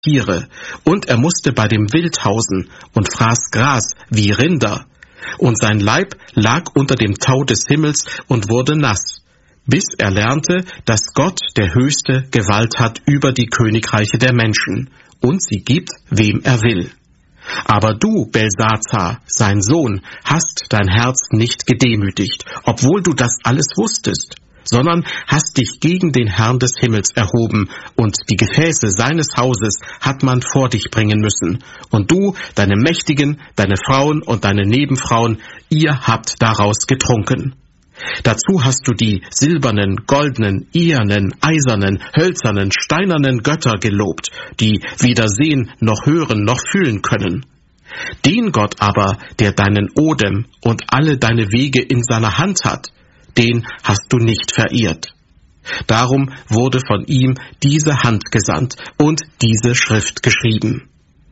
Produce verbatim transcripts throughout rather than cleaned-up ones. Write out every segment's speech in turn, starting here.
Tiere, und er musste bei dem Wild hausen und fraß Gras wie Rinder, und sein Leib lag unter dem Tau des Himmels und wurde nass, bis er lernte, dass Gott, der Höchste, Gewalt hat über die Königreiche der Menschen, und sie gibt, wem er will. Aber du, Belsazar, sein Sohn, hast dein Herz nicht gedemütigt, obwohl du das alles wusstest, sondern hast dich gegen den Herrn des Himmels erhoben, und die Gefäße seines Hauses hat man vor dich bringen müssen. Und du, deine Mächtigen, deine Frauen und deine Nebenfrauen, ihr habt daraus getrunken. Dazu hast du die silbernen, goldenen, ehernen, eisernen, hölzernen, steinernen Götter gelobt, die weder sehen, noch hören, noch fühlen können. Den Gott aber, der deinen Odem und alle deine Wege in seiner Hand hat, den hast du nicht verehrt. Darum wurde von ihm diese Hand gesandt und diese Schrift geschrieben.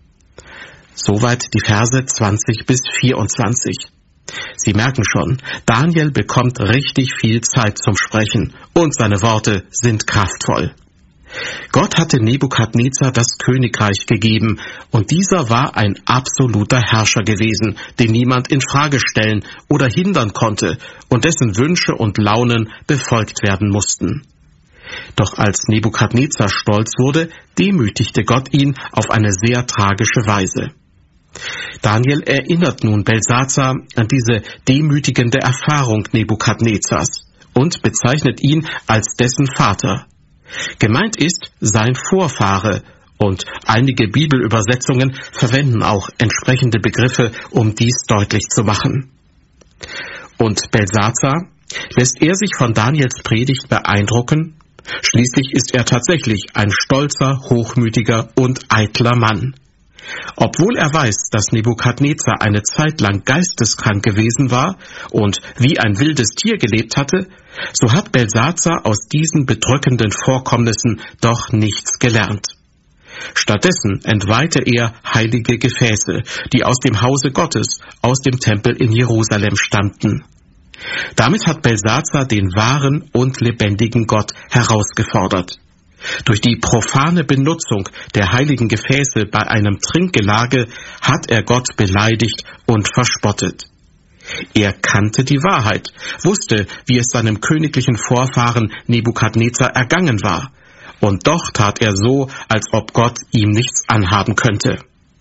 Soweit die Verse zwanzig bis vierundzwanzig. Sie merken schon, Daniel bekommt richtig viel Zeit zum Sprechen und seine Worte sind kraftvoll. Gott hatte Nebukadnezar das Königreich gegeben und dieser war ein absoluter Herrscher gewesen, den niemand in Frage stellen oder hindern konnte und dessen Wünsche und Launen befolgt werden mussten. Doch als Nebukadnezar stolz wurde, demütigte Gott ihn auf eine sehr tragische Weise. Daniel erinnert nun Belsazar an diese demütigende Erfahrung Nebukadnezars und bezeichnet ihn als dessen Vater. Gemeint ist sein Vorfahre, und einige Bibelübersetzungen verwenden auch entsprechende Begriffe, um dies deutlich zu machen. Und Belsazar, lässt er sich von Daniels Predigt beeindrucken? Schließlich ist er tatsächlich ein stolzer, hochmütiger und eitler Mann. Obwohl er weiß, dass Nebukadnezar eine Zeit lang geisteskrank gewesen war und wie ein wildes Tier gelebt hatte, so hat Belsazar aus diesen bedrückenden Vorkommnissen doch nichts gelernt. Stattdessen entweihte er heilige Gefäße, die aus dem Hause Gottes, aus dem Tempel in Jerusalem stammten. Damit hat Belsazar den wahren und lebendigen Gott herausgefordert. Durch die profane Benutzung der heiligen Gefäße bei einem Trinkgelage hat er Gott beleidigt und verspottet. Er kannte die Wahrheit, wusste, wie es seinem königlichen Vorfahren Nebukadnezar ergangen war, und doch tat er so, als ob Gott ihm nichts anhaben könnte.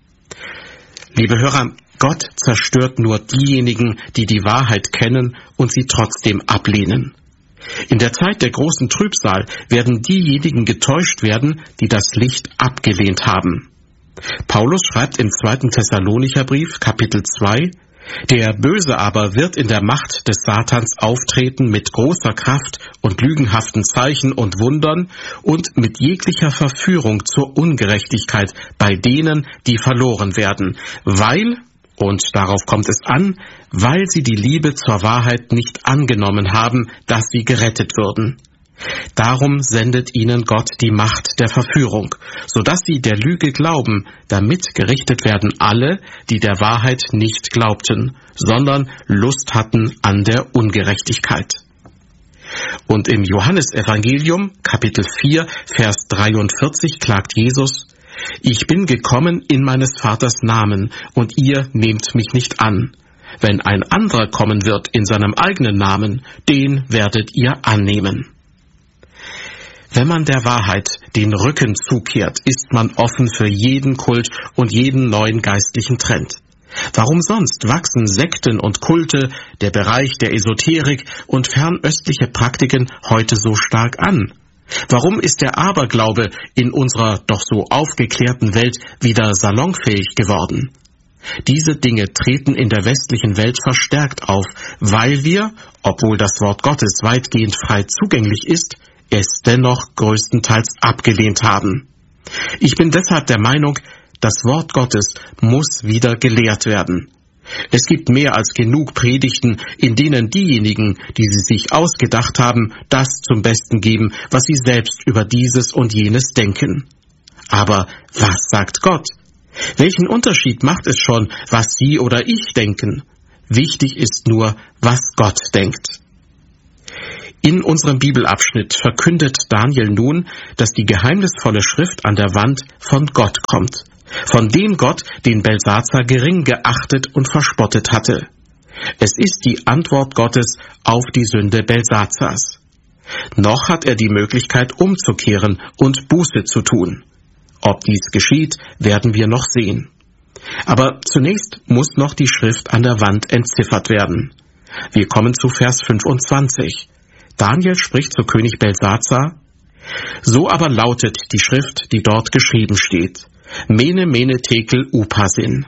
Liebe Hörer, Gott zerstört nur diejenigen, die die Wahrheit kennen und sie trotzdem ablehnen. In der Zeit der großen Trübsal werden diejenigen getäuscht werden, die das Licht abgelehnt haben. Paulus schreibt im zweiten Thessalonicherbrief, Kapitel zwei, Der Böse aber wird in der Macht des Satans auftreten mit großer Kraft und lügenhaften Zeichen und Wundern und mit jeglicher Verführung zur Ungerechtigkeit bei denen, die verloren werden, weil, und darauf kommt es an, weil sie die Liebe zur Wahrheit nicht angenommen haben, dass sie gerettet würden. Darum sendet ihnen Gott die Macht der Verführung, sodass sie der Lüge glauben, damit gerichtet werden alle, die der Wahrheit nicht glaubten, sondern Lust hatten an der Ungerechtigkeit. Und im Johannesevangelium, Kapitel vier, Vers dreiundvierzig, klagt Jesus: Ich bin gekommen in meines Vaters Namen, und ihr nehmt mich nicht an. Wenn ein anderer kommen wird in seinem eigenen Namen, den werdet ihr annehmen. Wenn man der Wahrheit den Rücken zukehrt, ist man offen für jeden Kult und jeden neuen geistlichen Trend. Warum sonst wachsen Sekten und Kulte, der Bereich der Esoterik und fernöstliche Praktiken heute so stark an? Warum ist der Aberglaube in unserer doch so aufgeklärten Welt wieder salonfähig geworden? Diese Dinge treten in der westlichen Welt verstärkt auf, weil wir, obwohl das Wort Gottes weitgehend frei zugänglich ist, es dennoch größtenteils abgelehnt haben. Ich bin deshalb der Meinung, das Wort Gottes muss wieder gelehrt werden. Es gibt mehr als genug Predigten, in denen diejenigen, die sie sich ausgedacht haben, das zum Besten geben, was sie selbst über dieses und jenes denken. Aber was sagt Gott? Welchen Unterschied macht es schon, was Sie oder ich denken? Wichtig ist nur, was Gott denkt. In unserem Bibelabschnitt verkündet Daniel nun, dass die geheimnisvolle Schrift an der Wand von Gott kommt, von dem Gott, den Belsazar gering geachtet und verspottet hatte. Es ist die Antwort Gottes auf die Sünde Belsazars. Noch hat er die Möglichkeit, umzukehren und Buße zu tun. Ob dies geschieht, werden wir noch sehen. Aber zunächst muss noch die Schrift an der Wand entziffert werden. Wir kommen zu Vers fünfundzwanzig. Daniel spricht zu König Belsazar: So aber lautet die Schrift, die dort geschrieben steht: Mene, Mene, Tekel, Upasin.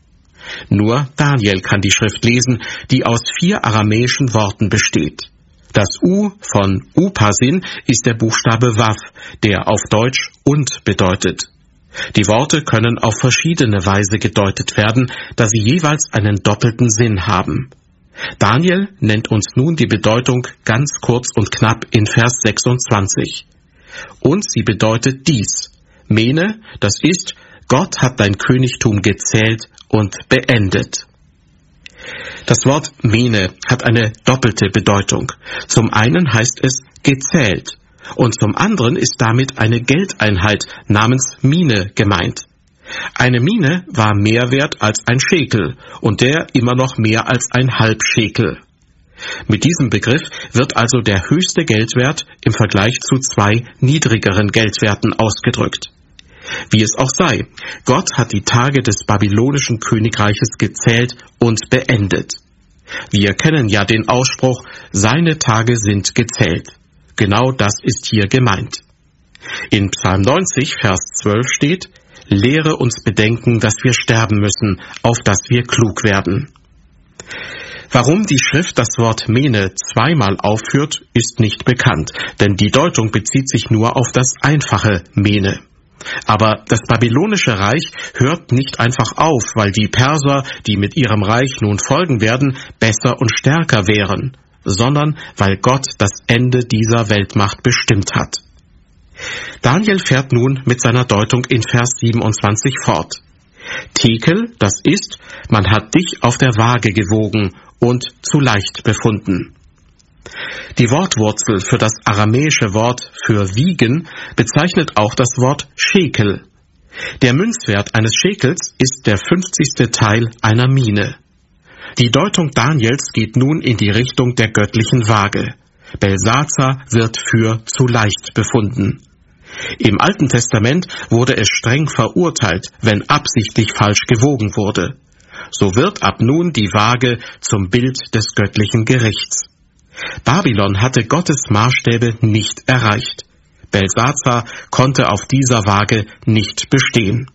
Nur Daniel kann die Schrift lesen, die aus vier aramäischen Worten besteht. Das U von Upasin ist der Buchstabe Wav, der auf Deutsch und bedeutet. Die Worte können auf verschiedene Weise gedeutet werden, da sie jeweils einen doppelten Sinn haben. Daniel nennt uns nun die Bedeutung ganz kurz und knapp in Vers sechsundzwanzig. Und sie bedeutet dies: Mene, das ist, Gott hat dein Königtum gezählt und beendet. Das Wort Mene hat eine doppelte Bedeutung. Zum einen heißt es gezählt und zum anderen ist damit eine Geldeinheit namens Mine gemeint. Eine Mine war mehr wert als ein Schekel und der immer noch mehr als ein Halbschekel. Mit diesem Begriff wird also der höchste Geldwert im Vergleich zu zwei niedrigeren Geldwerten ausgedrückt. Wie es auch sei, Gott hat die Tage des babylonischen Königreiches gezählt und beendet. Wir kennen ja den Ausspruch, seine Tage sind gezählt. Genau das ist hier gemeint. In Psalm neunzig, Vers zwölf steht: Lehre uns bedenken, dass wir sterben müssen, auf dass wir klug werden. Warum die Schrift das Wort Mene zweimal aufführt, ist nicht bekannt, denn die Deutung bezieht sich nur auf das einfache Mene. Aber das babylonische Reich hört nicht einfach auf, weil die Perser, die mit ihrem Reich nun folgen werden, besser und stärker wären, sondern weil Gott das Ende dieser Weltmacht bestimmt hat. Daniel fährt nun mit seiner Deutung in Vers siebenundzwanzig fort. Tekel, das ist, man hat dich auf der Waage gewogen und zu leicht befunden. Die Wortwurzel für das aramäische Wort für wiegen bezeichnet auch das Wort Schekel. Der Münzwert eines Schekels ist der fünfzigste Teil einer Mine. Die Deutung Daniels geht nun in die Richtung der göttlichen Waage. Belsazar wird für zu leicht befunden. Im Alten Testament wurde es streng verurteilt, wenn absichtlich falsch gewogen wurde. So wird ab nun die Waage zum Bild des göttlichen Gerichts. Babylon hatte Gottes Maßstäbe nicht erreicht. Belsazar konnte auf dieser Waage nicht bestehen.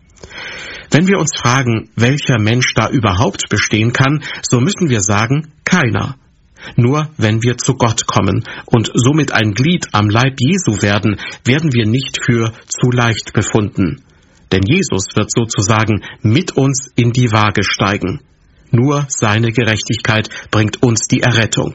Wenn wir uns fragen, welcher Mensch da überhaupt bestehen kann, so müssen wir sagen, keiner. Nur wenn wir zu Gott kommen und somit ein Glied am Leib Jesu werden, werden wir nicht für zu leicht befunden. Denn Jesus wird sozusagen mit uns in die Waage steigen. Nur seine Gerechtigkeit bringt uns die Errettung.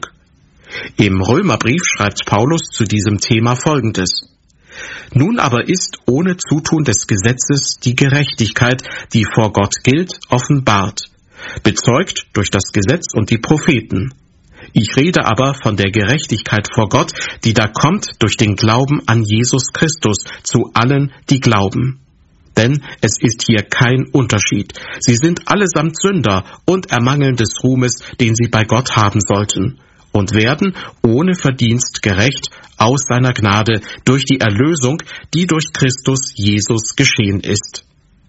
Im Römerbrief schreibt Paulus zu diesem Thema Folgendes: Nun aber ist ohne Zutun des Gesetzes die Gerechtigkeit, die vor Gott gilt, offenbart, bezeugt durch das Gesetz und die Propheten. Ich rede aber von der Gerechtigkeit vor Gott, die da kommt durch den Glauben an Jesus Christus zu allen, die glauben. Denn es ist hier kein Unterschied. Sie sind allesamt Sünder und ermangeln des Ruhmes, den sie bei Gott haben sollten, und werden ohne Verdienst gerecht aus seiner Gnade durch die Erlösung, die durch Christus Jesus geschehen ist.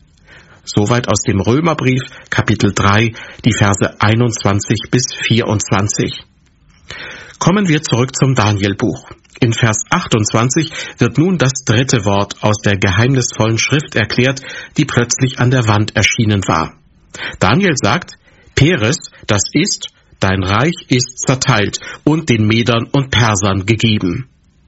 Soweit aus dem Römerbrief, Kapitel drei, die Verse einundzwanzig bis vierundzwanzig. Kommen wir zurück zum Danielbuch. In Vers achtundzwanzig wird nun das dritte Wort aus der geheimnisvollen Schrift erklärt, die plötzlich an der Wand erschienen war. Daniel sagt: Peres, das ist, dein Reich ist zerteilt und den Medern und Persern gegeben.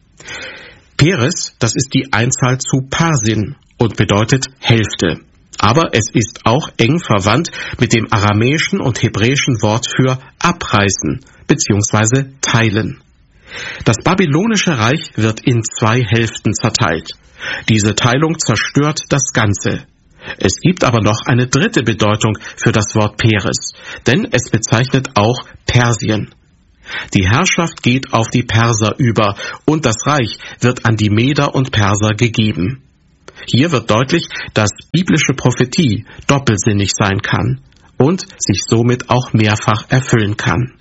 Peres, das ist die Einzahl zu Parsin und bedeutet Hälfte. Aber es ist auch eng verwandt mit dem aramäischen und hebräischen Wort für abreißen bzw. teilen. Das babylonische Reich wird in zwei Hälften zerteilt. Diese Teilung zerstört das Ganze. Es gibt aber noch eine dritte Bedeutung für das Wort Peres, denn es bezeichnet auch Persien. Die Herrschaft geht auf die Perser über und das Reich wird an die Meder und Perser gegeben. Hier wird deutlich, dass biblische Prophetie doppelsinnig sein kann und sich somit auch mehrfach erfüllen kann.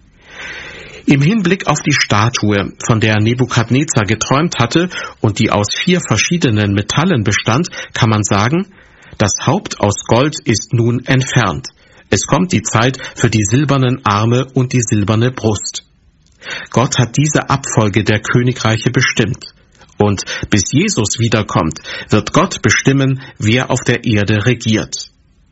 Im Hinblick auf die Statue, von der Nebukadnezar geträumt hatte und die aus vier verschiedenen Metallen bestand, kann man sagen, das Haupt aus Gold ist nun entfernt. Es kommt die Zeit für die silbernen Arme und die silberne Brust. Gott hat diese Abfolge der Königreiche bestimmt. Und bis Jesus wiederkommt, wird Gott bestimmen, wer auf der Erde regiert.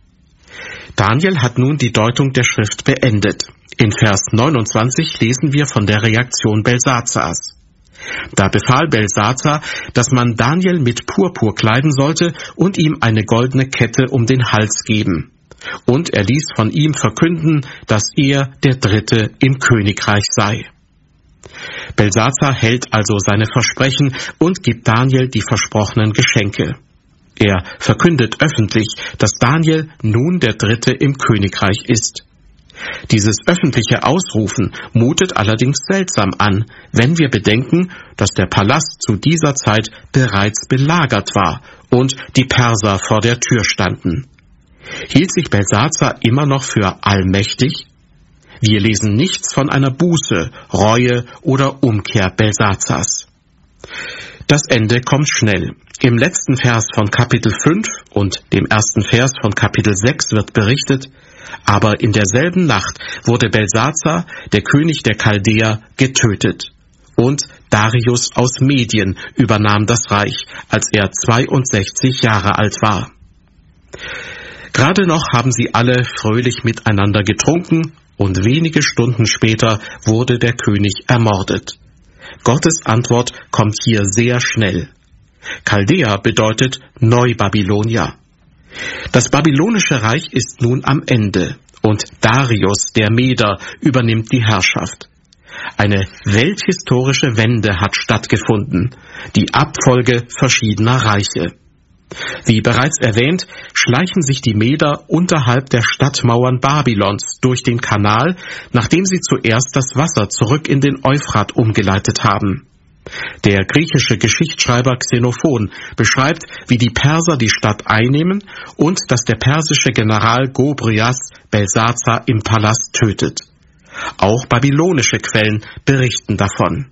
Daniel hat nun die Deutung der Schrift beendet. In Vers neunundzwanzig lesen wir von der Reaktion Belsazars. Da befahl Belsazar, dass man Daniel mit Purpur kleiden sollte und ihm eine goldene Kette um den Hals geben. Und er ließ von ihm verkünden, dass er der Dritte im Königreich sei. Belsazar hält also seine Versprechen und gibt Daniel die versprochenen Geschenke. Er verkündet öffentlich, dass Daniel nun der Dritte im Königreich ist. Dieses öffentliche Ausrufen mutet allerdings seltsam an, wenn wir bedenken, dass der Palast zu dieser Zeit bereits belagert war und die Perser vor der Tür standen. Hielt sich Belsazar immer noch für allmächtig? Wir lesen nichts von einer Buße, Reue oder Umkehr Belsazars. Das Ende kommt schnell. Im letzten Vers von Kapitel fünf und dem ersten Vers von Kapitel sechs wird berichtet, aber in derselben Nacht wurde Belsazar, der König der Chaldäer, getötet. Und Darius aus Medien übernahm das Reich, als er zweiundsechzig Jahre alt war. Gerade noch haben sie alle fröhlich miteinander getrunken und wenige Stunden später wurde der König ermordet. Gottes Antwort kommt hier sehr schnell. Chaldäa bedeutet Neubabylonier. Das babylonische Reich ist nun am Ende und Darius, der Meder, übernimmt die Herrschaft. Eine welthistorische Wende hat stattgefunden, die Abfolge verschiedener Reiche. Wie bereits erwähnt, schleichen sich die Meder unterhalb der Stadtmauern Babylons durch den Kanal, nachdem sie zuerst das Wasser zurück in den Euphrat umgeleitet haben. Der griechische Geschichtsschreiber Xenophon beschreibt, wie die Perser die Stadt einnehmen und dass der persische General Gobryas Belsazar im Palast tötet. Auch babylonische Quellen berichten davon.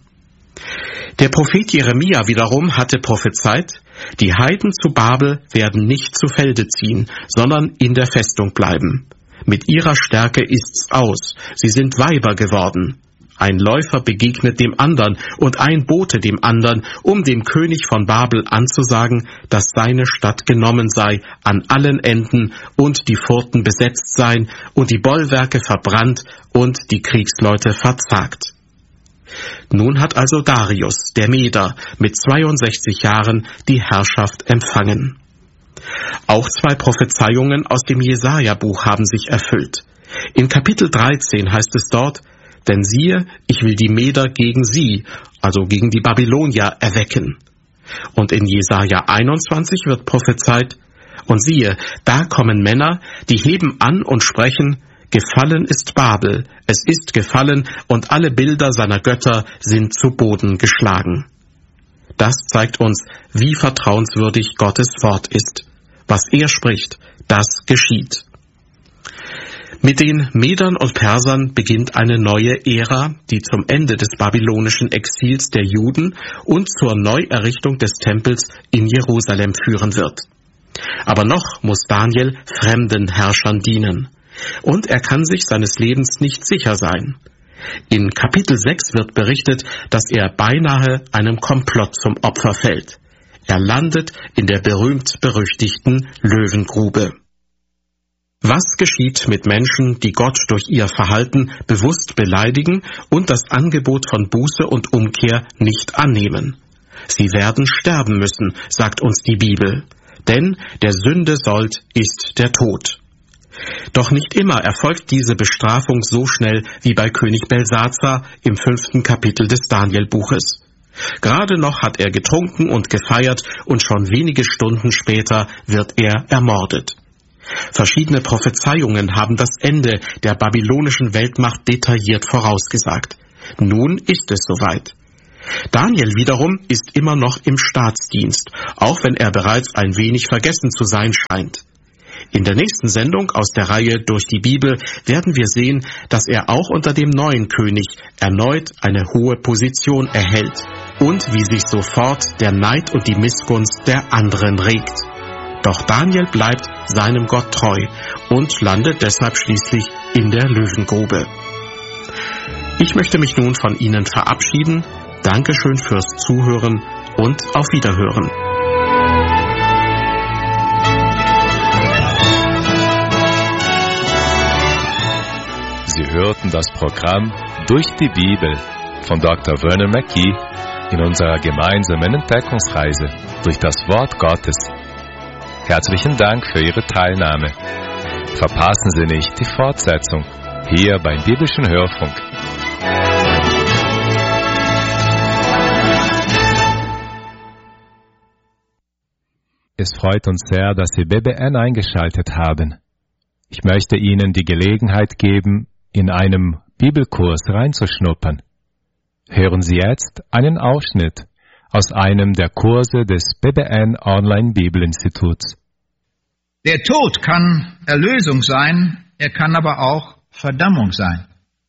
Der Prophet Jeremia wiederum hatte prophezeit, die Heiden zu Babel werden nicht zu Felde ziehen, sondern in der Festung bleiben. Mit ihrer Stärke ist's aus, sie sind Weiber geworden. Ein Läufer begegnet dem andern und ein Bote dem andern, um dem König von Babel anzusagen, dass seine Stadt genommen sei an allen Enden und die Pforten besetzt seien und die Bollwerke verbrannt und die Kriegsleute verzagt. Nun hat also Darius, der Meder, mit zweiundsechzig Jahren die Herrschaft empfangen. Auch zwei Prophezeiungen aus dem Jesaja-Buch haben sich erfüllt. In Kapitel dreizehn heißt es dort, denn siehe, ich will die Meder gegen sie, also gegen die Babylonier, erwecken. Und in Jesaja einundzwanzig wird prophezeit, und siehe, da kommen Männer, die heben an und sprechen, gefallen ist Babel, es ist gefallen, und alle Bilder seiner Götter sind zu Boden geschlagen. Das zeigt uns, wie vertrauenswürdig Gottes Wort ist. Was er spricht, das geschieht. Mit den Medern und Persern beginnt eine neue Ära, die zum Ende des babylonischen Exils der Juden und zur Neuerrichtung des Tempels in Jerusalem führen wird. Aber noch muss Daniel fremden Herrschern dienen. Und er kann sich seines Lebens nicht sicher sein. In Kapitel sechs wird berichtet, dass er beinahe einem Komplott zum Opfer fällt. Er landet in der berühmt-berüchtigten Löwengrube. Was geschieht mit Menschen, die Gott durch ihr Verhalten bewusst beleidigen und das Angebot von Buße und Umkehr nicht annehmen? Sie werden sterben müssen, sagt uns die Bibel, denn der Sünde Sold ist der Tod. Doch nicht immer erfolgt diese Bestrafung so schnell wie bei König Belsazar im fünften Kapitel des Daniel-Buches. Gerade noch hat er getrunken und gefeiert und schon wenige Stunden später wird er ermordet. Verschiedene Prophezeiungen haben das Ende der babylonischen Weltmacht detailliert vorausgesagt. Nun ist es soweit. Daniel wiederum ist immer noch im Staatsdienst, auch wenn er bereits ein wenig vergessen zu sein scheint. In der nächsten Sendung aus der Reihe Durch die Bibel werden wir sehen, dass er auch unter dem neuen König erneut eine hohe Position erhält und wie sich sofort der Neid und die Missgunst der anderen regt. Doch Daniel bleibt seinem Gott treu und landet deshalb schließlich in der Löwengrube. Ich möchte mich nun von Ihnen verabschieden. Dankeschön fürs Zuhören und auf Wiederhören. Sie hörten das Programm Durch die Bibel von Doktor Vernon Mackey in unserer gemeinsamen Entdeckungsreise durch das Wort Gottes. Herzlichen Dank für Ihre Teilnahme. Verpassen Sie nicht die Fortsetzung hier beim Biblischen Hörfunk. Es freut uns sehr, dass Sie B B N eingeschaltet haben. Ich möchte Ihnen die Gelegenheit geben, in einem Bibelkurs reinzuschnuppern. Hören Sie jetzt einen Ausschnitt aus einem der Kurse des B B N Online Bibelinstituts. Der Tod kann Erlösung sein, er kann aber auch Verdammung sein.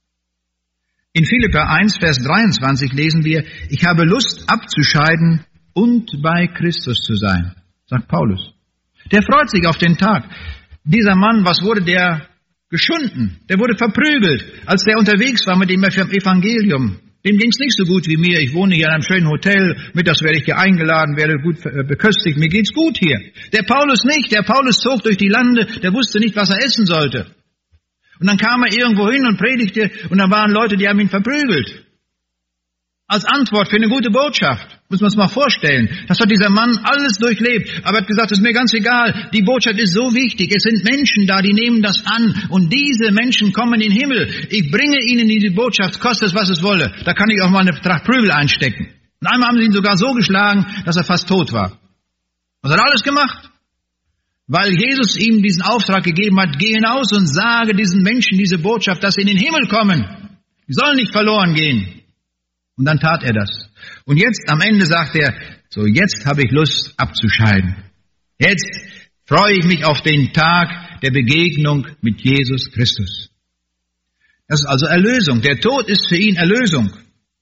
In Philipper eins, Vers dreiundzwanzig lesen wir, ich habe Lust abzuscheiden und bei Christus zu sein, sagt Paulus. Der freut sich auf den Tag. Dieser Mann, was wurde der geschunden? Der wurde verprügelt, als der unterwegs war mit dem Evangelium. Dem ging's nicht so gut wie mir. Ich wohne hier in einem schönen Hotel. Mittags werde ich hier eingeladen, werde gut beköstigt. Mir geht's gut hier. Der Paulus nicht. Der Paulus zog durch die Lande. Der wusste nicht, was er essen sollte. Und dann kam er irgendwo hin und predigte und dann waren Leute, die haben ihn verprügelt. Als Antwort für eine gute Botschaft. Muss man es mal vorstellen. Das hat dieser Mann alles durchlebt. Aber er hat gesagt, es ist mir ganz egal. Die Botschaft ist so wichtig. Es sind Menschen da, die nehmen das an. Und diese Menschen kommen in den Himmel. Ich bringe ihnen diese Botschaft, kostet es, was es wolle. Da kann ich auch mal eine Tracht Prügel einstecken. Und einmal haben sie ihn sogar so geschlagen, dass er fast tot war. Was hat er alles gemacht? Weil Jesus ihm diesen Auftrag gegeben hat, geh hinaus und sage diesen Menschen diese Botschaft, dass sie in den Himmel kommen. Die sollen nicht verloren gehen. Und dann tat er das. Und jetzt am Ende sagt er, so jetzt habe ich Lust abzuscheiden. Jetzt freue ich mich auf den Tag der Begegnung mit Jesus Christus. Das ist also Erlösung. Der Tod ist für ihn Erlösung.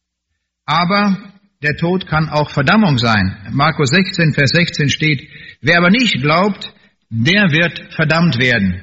Aber der Tod kann auch Verdammung sein. Markus sechzehn, Vers sechzehn steht, wer aber nicht glaubt, der wird verdammt werden.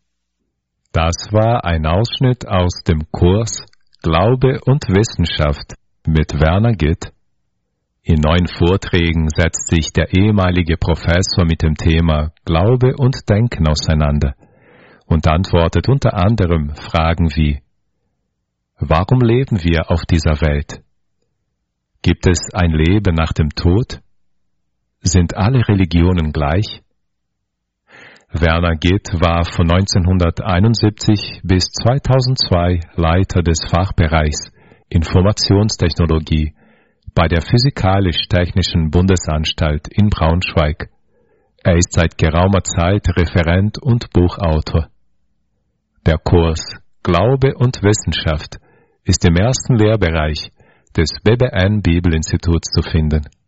Das war ein Ausschnitt aus dem Kurs Glaube und Wissenschaft mit Werner Gitt. In neun Vorträgen setzt sich der ehemalige Professor mit dem Thema Glaube und Denken auseinander und antwortet unter anderem Fragen wie: Warum leben wir auf dieser Welt? Gibt es ein Leben nach dem Tod? Sind alle Religionen gleich? Werner Gitt war von neunzehnhunderteinundsiebzig bis zweitausendzwei Leiter des Fachbereichs Informationstechnologie bei der Physikalisch-Technischen Bundesanstalt in Braunschweig. Er ist seit geraumer Zeit Referent und Buchautor. Der Kurs Glaube und Wissenschaft ist im ersten Lehrbereich des B B N Bibelinstituts zu finden.